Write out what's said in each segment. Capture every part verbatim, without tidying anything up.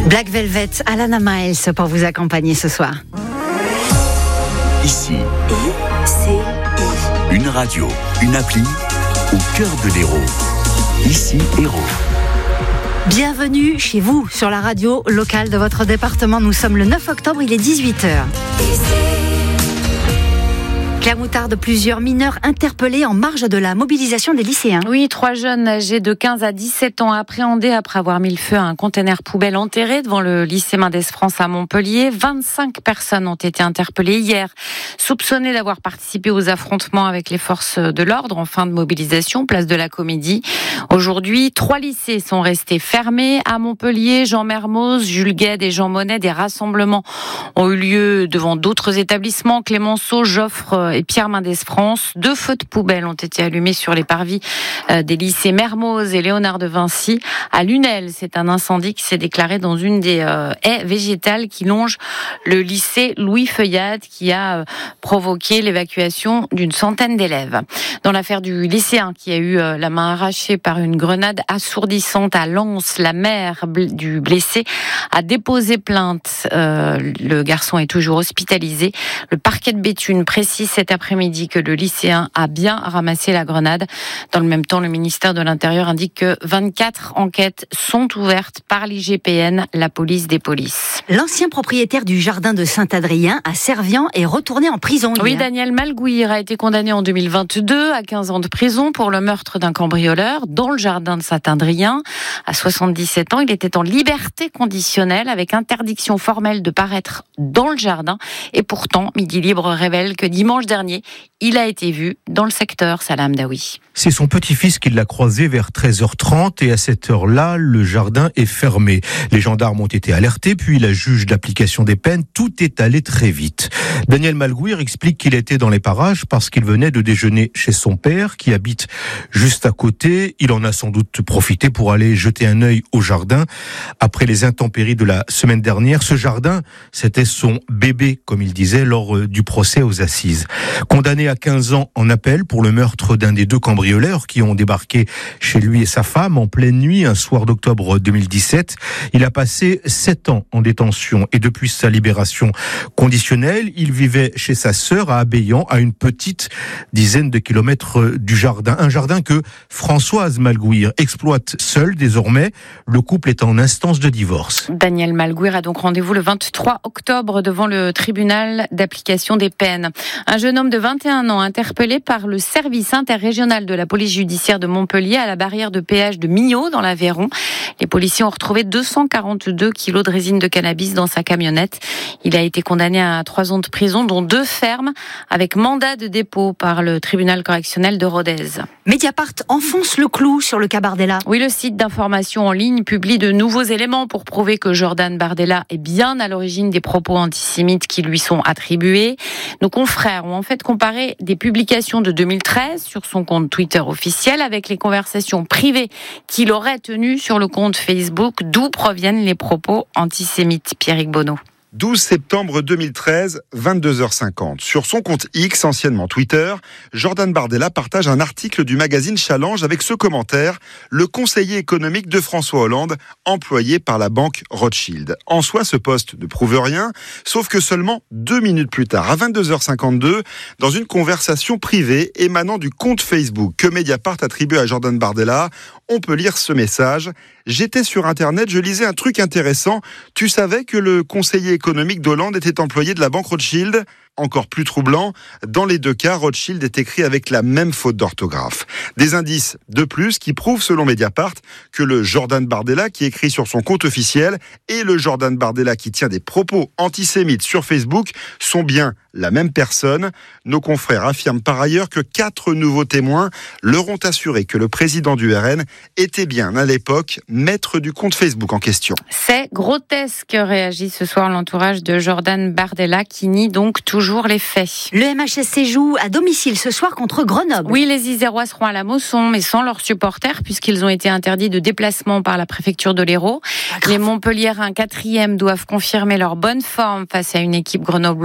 Black Velvet, Alana Miles pour vous accompagner ce soir. Ici, I C I. Une radio, une appli au cœur de l'Hérault. Ici, Hérault. Bienvenue chez vous sur la radio locale de votre département. Nous sommes le neuf octobre, il est dix-huit heures. Claire Moutarde, plusieurs mineurs interpellés en marge de la mobilisation des lycéens. Oui, trois jeunes âgés de quinze à dix-sept ans appréhendés après avoir mis le feu à un conteneur poubelle enterré devant le lycée Mendès France à Montpellier. vingt-cinq personnes ont été interpellées hier, soupçonnées d'avoir participé aux affrontements avec les forces de l'ordre en fin de mobilisation, place de la Comédie. Aujourd'hui, trois lycées sont restés fermés à Montpellier, Jean Mermoz, Jules Guesde et Jean Monnet. Des rassemblements ont eu lieu devant d'autres établissements, Clémenceau, Joffre et Pierre Mendès France. Deux feux de poubelle ont été allumés sur les parvis des lycées Mermoz et Léonard de Vinci. À Lunel, c'est un incendie qui s'est déclaré dans une des haies végétales qui longent le lycée Louis Feuillade, qui a provoqué l'évacuation d'une centaine d'élèves. Dans l'affaire du lycéen qui a eu la main arrachée par une grenade assourdissante à Lens, la mère du blessé a déposé plainte. Euh, le garçon est toujours hospitalisé. Le parquet de Béthune précise cet après-midi que le lycéen a bien ramassé la grenade. Dans le même temps, le ministère de l'Intérieur indique que vingt-quatre enquêtes sont ouvertes par l'I G P N, la police des polices. L'ancien propriétaire du jardin de Saint-Adrien à Servian est retourné en prison. Oui, Daniel Malgouir a été condamné en deux mille vingt-deux à quinze ans de prison pour le meurtre d'un cambrioleur dans le jardin de Saint-Adrien. À soixante-dix-sept ans, il était en liberté conditionnelle avec interdiction formelle de paraître dans le jardin. Et pourtant, Midi Libre révèle que dimanche dernier, il a été vu dans le secteur. Salam Daoui. C'est son petit-fils qui l'a croisé vers treize heures trente et à cette heure-là, le jardin est fermé. Les gendarmes ont été alertés, puis la juge d'application des peines, tout est allé très vite. Daniel Malgouir explique qu'il était dans les parages parce qu'il venait de déjeuner chez son père qui habite juste à côté. Il en a sans doute profité pour aller jeter un œil au jardin. Après les intempéries de la semaine dernière, ce jardin, c'était son bébé, comme il disait, lors du procès aux assises. Condamné à quinze ans en appel pour le meurtre d'un des deux cambrioleurs qui ont débarqué chez lui et sa femme en pleine nuit un soir d'octobre deux mille dix-sept. Il a passé sept ans en détention et depuis sa libération conditionnelle, il vivait chez sa sœur à Abéyan, à une petite dizaine de kilomètres du jardin. Un jardin que Françoise Malgouir exploite seule désormais. Le couple est en instance de divorce. Daniel Malgouir a donc rendez-vous le vingt-trois octobre devant le tribunal d'application des peines. Un jeune homme de vingt et un ans interpellé par le service interrégional de la police judiciaire de Montpellier à la barrière de péage de Millau dans l'Aveyron. Les policiers ont retrouvé deux cent quarante-deux kilos de résine de cannabis dans sa camionnette. Il a été condamné à trois ans de prison, dont deux fermes, avec mandat de dépôt par le tribunal correctionnel de Rodez. Mediapart enfonce le clou sur le cas Bardella. Oui, le site d'information en ligne publie de nouveaux éléments pour prouver que Jordan Bardella est bien à l'origine des propos antisémites qui lui sont attribués. Nos confrères ont en fait comparé des publications de deux mille treize sur son compte Twitter officiel avec les conversations privées qu'il aurait tenues sur le compte Facebook, d'où proviennent les propos antisémites. Pierrick Bonneau. douze septembre deux mille treize, vingt-deux heures cinquante. Sur son compte X, anciennement Twitter, Jordan Bardella partage un article du magazine Challenge avec ce commentaire « Le conseiller économique de François Hollande, employé par la banque Rothschild ». En soi, ce poste ne prouve rien, sauf que seulement deux minutes plus tard, à vingt-deux heures cinquante-deux, dans une conversation privée émanant du compte Facebook que Mediapart attribue à Jordan Bardella, on peut lire ce message. « J'étais sur Internet, je lisais un truc intéressant. Tu savais que le conseiller économique d'Hollande était employé de la banque Rothschild ?» Encore plus troublant, dans les deux cas, Rothschild est écrit avec la même faute d'orthographe. Des indices de plus qui prouvent, selon Mediapart, que le Jordan Bardella qui écrit sur son compte officiel et le Jordan Bardella qui tient des propos antisémites sur Facebook sont bien la même personne. Nos confrères affirment par ailleurs que quatre nouveaux témoins leur ont assuré que le président du R N était bien à l'époque maître du compte Facebook en question. C'est grotesque, réagit ce soir l'entourage de Jordan Bardella qui nie donc toujours les faits. Le M H S C joue à domicile ce soir contre Grenoble. Oui, les Isérois seront à la Mosson, mais sans leurs supporters, puisqu'ils ont été interdits de déplacement par la préfecture de l'Hérault. Les Montpelliérains quatrième doivent confirmer leur bonne forme face à une équipe grenobloise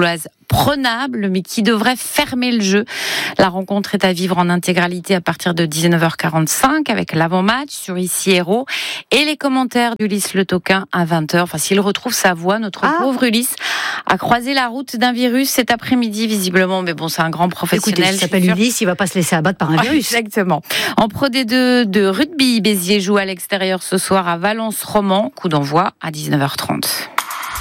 prenable, mais qui devrait fermer le jeu. La rencontre est à vivre en intégralité à partir de dix-neuf heures quarante-cinq avec l'avant-match sur Ici Héros et les commentaires d'Ulysse Le Toquin à vingt heures. Enfin, s'il retrouve sa voix, notre ah. pauvre Ulysse a croisé la route d'un virus cet après-midi, visiblement. Mais bon, c'est un grand professionnel. Écoutez, il s'appelle Ulysse, il va pas se laisser abattre par un virus. Exactement. En Pro D deux de rugby, Béziers joue à l'extérieur ce soir à Valence-Romand. Coup d'envoi à dix-neuf heures trente.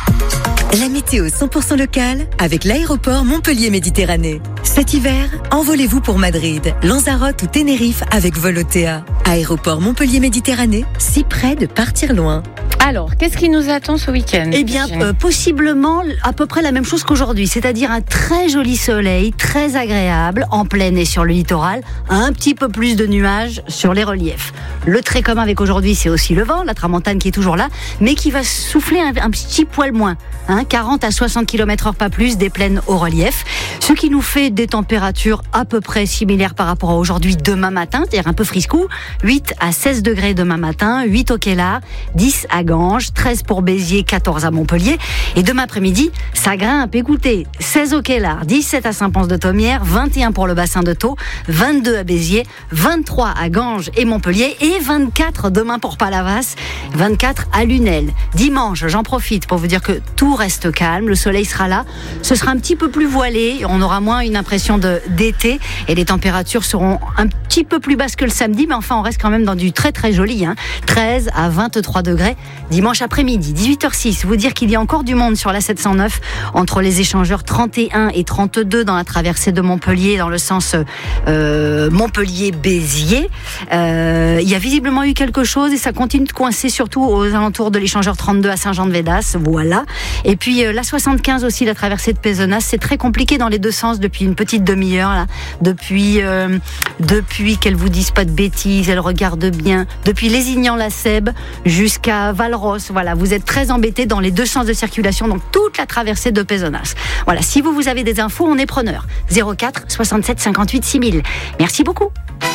La météo cent pour cent locale avec l'aéroport Montpellier-Méditerranée. Cet hiver, envolez-vous pour Madrid, Lanzarote ou Tenerife avec Volotea. Aéroport Montpellier-Méditerranée, si près de partir loin. Alors, qu'est-ce qui nous attend ce week-end ? Eh bien, euh, possiblement à peu près la même chose qu'aujourd'hui, c'est-à-dire un très joli soleil, très agréable, en plaine et sur le littoral, un petit peu plus de nuages sur les reliefs. Le trait commun avec aujourd'hui, c'est aussi le vent, la tramontane qui est toujours là, mais qui va souffler un, un petit poil moins, hein, quarante à soixante kilomètres heure, pas plus, des plaines au relief, ce qui nous fait des températures à peu près similaires par rapport à aujourd'hui, demain matin, c'est-à-dire un peu friscou, huit à seize degrés demain matin, huit au Quélard, dix à Ganges, treize pour Béziers, quatorze à Montpellier. Et demain après-midi, ça grimpe. Écoutez, seize au Quélard, dix-sept à Saint-Pons-de-Thomières, vingt et un pour le bassin de Thau, vingt-deux à Béziers, vingt-trois à Ganges et Montpellier et vingt-quatre demain pour Palavas, vingt-quatre à Lunel. Dimanche, j'en profite pour vous dire que tout reste calme, le soleil sera là, ce sera un petit peu plus voilé, on aura moins une impression de, d'été et les températures seront un petit peu plus basses que le samedi, mais enfin on reste quand même dans du très très joli, hein. treize à vingt-trois degrés. Dimanche après-midi, dix-huit heures six, vous dire qu'il y a encore du monde sur la sept cent neuf entre les échangeurs trente et un et trente-deux dans la traversée de Montpellier dans le sens euh, Montpellier-Béziers. Euh, il y a visiblement eu quelque chose et ça continue de coincer surtout aux alentours de l'échangeur trente-deux à Saint-Jean-de-Védas, voilà. Et puis euh, la soixante-quinze aussi, la traversée de Pézenas, c'est très compliqué dans les deux sens depuis une petite demi-heure là, depuis euh, depuis qu'elle vous dise pas de bêtises, elle regarde bien, depuis Lézignan-la-Sèbe jusqu'à Valros. Voilà, vous êtes très embêtés dans les deux sens de circulation, donc toute la traversée de Pézenas. Voilà, si vous, vous avez des infos, on est preneur. zéro quatre soixante-sept cinquante-huit six mille. Merci beaucoup.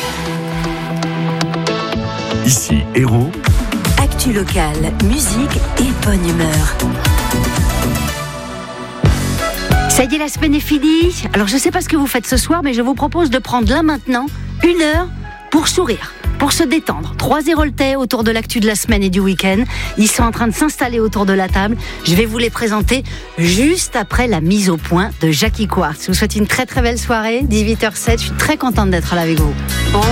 Ici Héros. Actu locale, musique et bonne humeur. Ça y est, la semaine est finie. Alors, je ne sais pas ce que vous faites ce soir, mais je vous propose de prendre là maintenant une heure pour sourire, pour se détendre. Trois Héroltais autour de l'actu de la semaine et du week-end. Ils sont en train de s'installer autour de la table. Je vais vous les présenter juste après la mise au point de Jackie Quartz. Je vous souhaite une très très belle soirée. dix-huit heures sept, je suis très contente d'être là avec vous. Bon.